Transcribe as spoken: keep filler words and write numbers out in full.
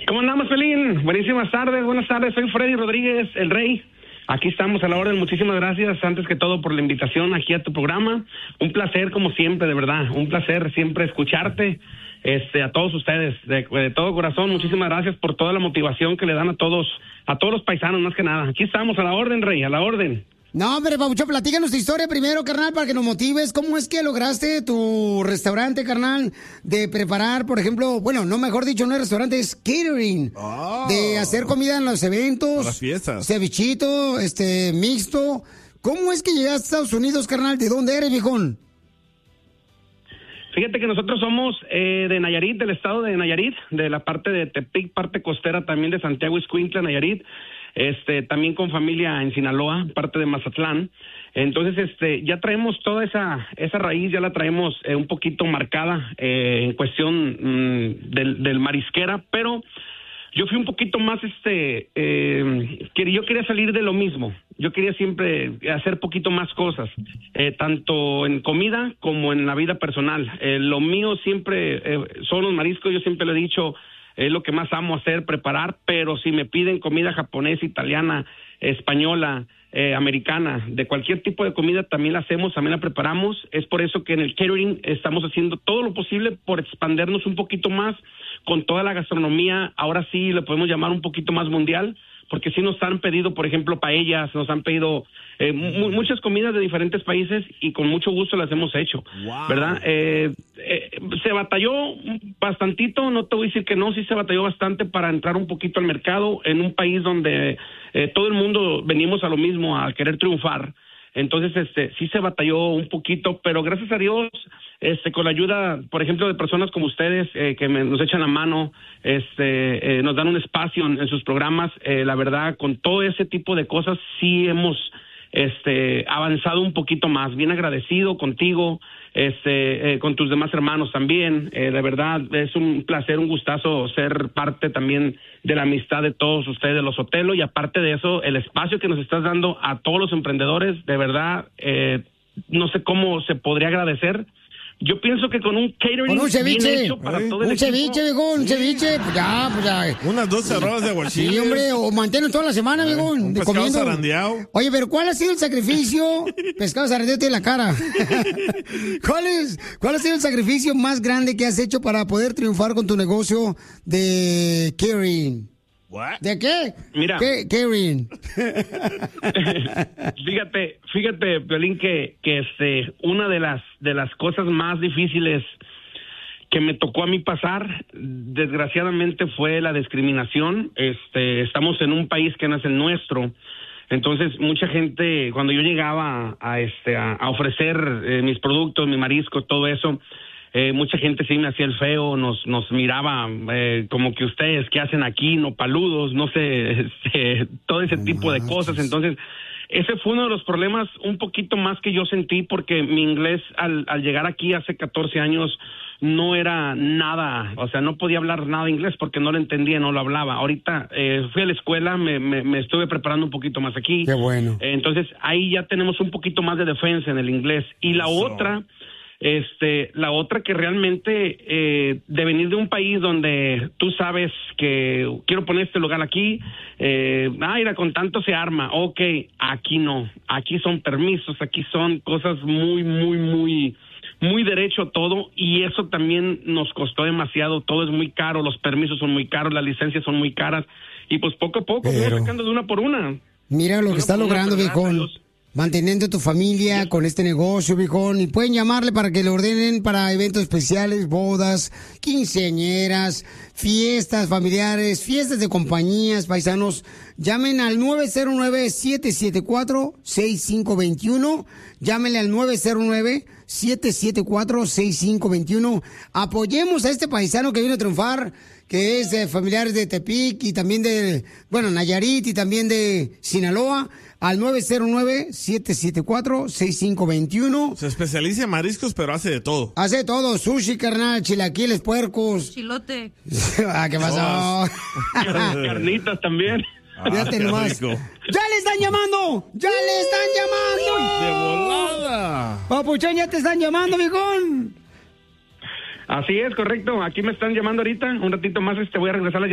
¿Cómo andamos, Pelín? Buenísimas tardes, buenas tardes. Soy Freddy Rodríguez, el Rey. Aquí estamos a la orden. Muchísimas gracias, antes que todo, por la invitación aquí a tu programa. Un placer, como siempre, de verdad. Un placer siempre escucharte. Este, a todos ustedes, de, de todo corazón, muchísimas gracias por toda la motivación que le dan a todos, a todos los paisanos, más que nada. Aquí estamos, a la orden, Rey, a la orden. No, hombre, Papuchón, platícanos tu historia primero, carnal, para que nos motives. ¿Cómo es que lograste tu restaurante, carnal, de preparar, por ejemplo, bueno, no, mejor dicho, no es restaurante, es catering, oh. de hacer comida en los eventos, para las fiestas, cevichito, este, mixto? ¿Cómo es que llegaste a Estados Unidos, carnal? ¿De dónde eres, viejón? Fíjate que nosotros somos eh, de Nayarit, del estado de Nayarit, de la parte de Tepic, parte costera también de Santiago Ixcuintla, Nayarit. Este, también con familia en Sinaloa, parte de Mazatlán. Entonces, este, ya traemos toda esa esa raíz, ya la traemos eh, un poquito marcada eh, en cuestión mmm, del, del marisquera, pero yo fui un poquito más, este, eh, que yo quería salir de lo mismo. Yo quería siempre hacer poquito más cosas, eh, tanto en comida como en la vida personal. Eh, lo mío siempre eh, son los mariscos, yo siempre lo he dicho. Es lo que más amo hacer, preparar, pero si me piden comida japonesa, italiana, española, eh, americana, de cualquier tipo de comida también la hacemos, también la preparamos. Es por eso que en el catering estamos haciendo todo lo posible por expandernos un poquito más con toda la gastronomía. Ahora sí le podemos llamar un poquito más mundial, porque sí nos han pedido, por ejemplo, paellas, nos han pedido eh, mu- muchas comidas de diferentes países y con mucho gusto las hemos hecho, wow. ¿verdad? Eh, eh, se batalló bastantito, no te voy a decir que no, sí se batalló bastante para entrar un poquito al mercado en un país donde eh, todo el mundo venimos a lo mismo, a querer triunfar. Entonces, este, sí se batalló un poquito, pero gracias a Dios, este, con la ayuda, por ejemplo, de personas como ustedes, eh, que me, nos echan la mano, este, eh, nos dan un espacio en, en sus programas, eh, la verdad, con todo ese tipo de cosas, sí hemos, este, avanzado un poquito más. Bien agradecido contigo, este, eh, con tus demás hermanos también. Eh, de verdad, es un placer, un gustazo ser parte también de la amistad de todos ustedes, de Los Sotelo, y aparte de eso, el espacio que nos estás dando a todos los emprendedores, de verdad, eh, no sé cómo se podría agradecer. Yo pienso que con un catering con un ceviche, bien hecho para ¿eh? todo el un equipo. ceviche, viejo, un ceviche, pues ya, pues ya. Unas dos cerradas de aguachile. Sí, hombre, o manténlo toda la semana, viejo. Un pescado comiendo. zarandeado. Oye, pero ¿cuál ha sido el sacrificio? Pescado zarandeado tiene la cara. ¿Cuál es, cuál ha sido el sacrificio más grande que has hecho para poder triunfar con tu negocio de catering? What? ¿De qué? Mira. ¿Qué, catering? fíjate, fíjate, Piolín, que, que este, una de las, de las cosas más difíciles que me tocó a mí pasar, desgraciadamente, fue la discriminación. Este, estamos en un país que no es el nuestro. Entonces, mucha gente, cuando yo llegaba a, este, a, a ofrecer eh, mis productos, mi marisco, todo eso, Eh, mucha gente sí me hacía el feo, nos nos miraba eh, como que ustedes, ¿qué hacen aquí? No paludos, no sé, este, todo ese no tipo manches. de cosas. Entonces, ese fue uno de los problemas un poquito más que yo sentí, porque mi inglés al, al llegar aquí hace catorce años no era nada, o sea, no podía hablar nada de inglés porque no lo entendía, no lo hablaba. Ahorita eh, fui a la escuela, me, me, me estuve preparando un poquito más aquí. Qué bueno. Eh, entonces, ahí ya tenemos un poquito más de defensa en el inglés. Y la Eso. otra... Este, la otra que realmente eh, de venir de un país donde tú sabes que quiero poner este lugar aquí, eh, ah, mira, con tanto se arma, ok, aquí no, aquí son permisos, aquí son cosas muy, muy, muy, muy derecho todo, y eso también nos costó demasiado, todo es muy caro, los permisos son muy caros, las licencias son muy caras, y pues poco a poco vamos sacando de una por una. Mira lo que está logrando, viejón. Manteniendo tu familia sí. con este negocio, viejón. Y pueden llamarle para que le ordenen para eventos especiales, bodas, quinceañeras, fiestas familiares, fiestas de compañías, paisanos. Llamen al nueve cero nueve, siete siete cuatro, seis cinco dos uno. Llámenle al nueve cero nueve, siete siete cuatro, seis cinco dos uno. Apoyemos a este paisano que viene a triunfar, que es de familiares de Tepic y también de, bueno, Nayarit y también de Sinaloa, al nueve cero nueve, siete siete cuatro, seis cinco dos uno. Se especializa en mariscos, pero hace de todo. Hace de todo, sushi, carnal, chilaquiles, puercos. Chilote. Ah, ¿qué pasó? Carnitas también. Ah, Fíjate nomás. rico. ¡Ya le están llamando! ¡Ya le están llamando! ¡De volada! Papuchón, ya te están llamando, viejón. Así es, correcto. Aquí me están llamando ahorita. Un ratito más este voy a regresar a la